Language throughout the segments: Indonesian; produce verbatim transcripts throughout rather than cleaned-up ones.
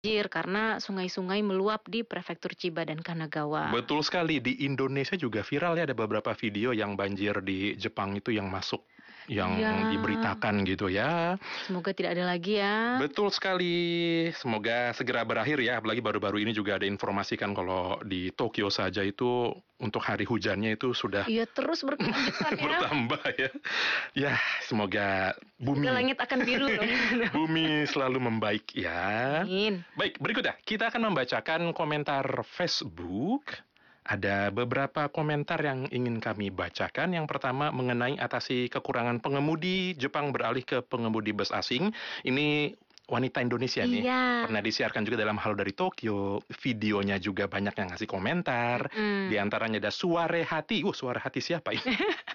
banjir karena sungai-sungai meluap di prefektur Chiba dan Kanagawa. Betul sekali, di Indonesia juga viral ya, ada beberapa video yang banjir di Jepang itu yang masuk, yang Iya. diberitakan gitu ya. Semoga tidak ada lagi ya. Betul sekali, semoga segera berakhir ya, apalagi baru-baru ini juga ada informasi kan kalau di Tokyo saja itu untuk hari hujannya itu sudah Iya, terus berkelanjutan ya. bertambah ya. Ya, semoga bumi Semoga langit akan biru dong. bumi selalu membaik ya. Amin. Baik, berikutnya kita akan membacakan komentar Facebook. Ada beberapa komentar yang ingin kami bacakan. Yang pertama mengenai atasi kekurangan pengemudi, Jepang beralih ke pengemudi bus asing. Ini wanita Indonesia nih. Iya. Pernah disiarkan juga dalam Halo dari Tokyo. Videonya juga banyak yang ngasih komentar. Mm. Di antaranya ada Suare Hati. Uh, Suare Hati siapa ini?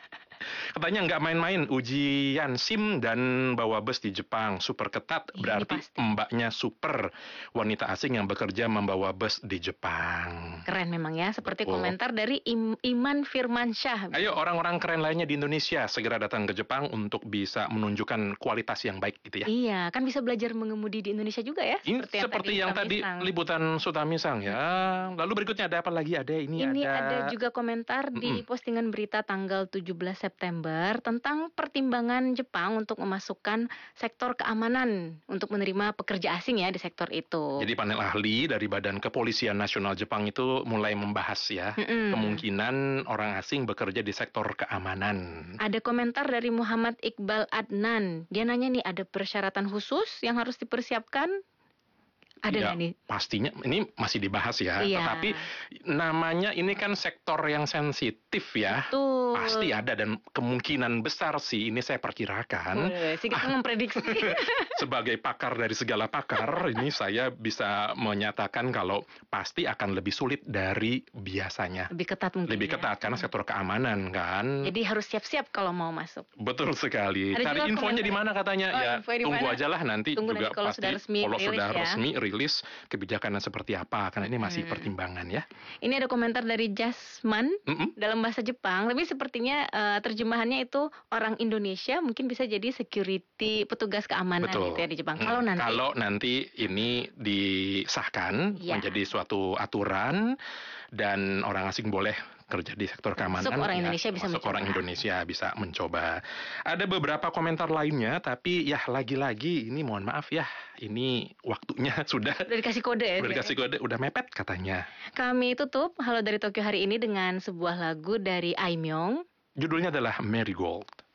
Katanya nggak main-main ujian SIM dan bawa bus di Jepang. Super ketat, Ini berarti pasti. mbaknya super. Wanita asing yang bekerja membawa bus di Jepang. Keren memang ya, seperti Betul. komentar dari Im- Iman Firmansyah. Ayo orang-orang keren lainnya di Indonesia segera datang ke Jepang untuk bisa menunjukkan kualitas yang baik gitu ya. Iya, kan bisa belajar mengemudi di Indonesia juga ya. Ini seperti yang tadi, Utamisang. liputan Sutamisang ya. Lalu berikutnya ada apa lagi? Ada ini, Ini ada... ada juga komentar di Mm-mm. postingan berita tanggal tujuh belas September tentang pertimbangan Jepang untuk memasukkan sektor keamanan untuk menerima pekerja asing ya di sektor itu. Jadi panel ahli dari Badan Kepolisian Nasional Jepang itu mulai membahas ya Mm-mm. kemungkinan orang asing bekerja di sektor keamanan. Ada komentar dari Muhammad Iqbal Adnan. Dia nanya nih, ada persyaratan khusus yang harus dipersiapkan? Ada Ya, nggak nih? pastinya ini masih dibahas ya. Iya. Tetapi namanya ini kan sektor yang sensitif ya. Betul. Pasti ada dan kemungkinan besar sih ini saya perkirakan. Boleh, sih kita memprediksi. Sebagai pakar dari segala pakar, ini saya bisa menyatakan kalau pasti akan lebih sulit dari biasanya. Lebih ketat mungkin Lebih ya. ketat karena sektor keamanan kan. Jadi harus siap-siap kalau mau masuk. Betul sekali. Ada Cari juga infonya komentar. di mana katanya? Oh, ya infonya di tunggu mana? aja lah nanti Tunggu juga nanti kalau pasti sudah resmi kalau rilis sudah ya. resmi rilis kebijakannya seperti apa karena ini masih Hmm. pertimbangan ya. Ini ada komentar dari Jasman Mm-mm. dalam bahasa Jepang, tapi sepertinya eh, terjemahannya itu orang Indonesia, mungkin bisa jadi security, petugas keamanan Betul. gitu ya di Jepang. Mm. Kalau nanti Kalau nanti ini disahkan Iya. menjadi suatu aturan dan orang asing boleh kerja di sektor keamanan. Masuk, orang ya, Indonesia bisa masuk mencoba. orang Indonesia bisa mencoba. Ada beberapa komentar lainnya, tapi ya lagi-lagi ini mohon maaf ya, ini waktunya sudah udah dikasih kode ya. udah dikasih kode, udah mepet katanya. Kami tutup Halo dari Tokyo hari ini dengan sebuah lagu dari Aimyong. Judulnya adalah Marigold.